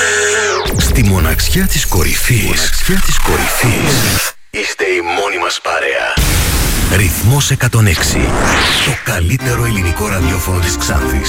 Στη μοναξιά της κορυφής. Είστε η μόνη μας παρέα. Ρυθμός 106. Το καλύτερο ελληνικό ραδιόφωνο της Ξάνθης.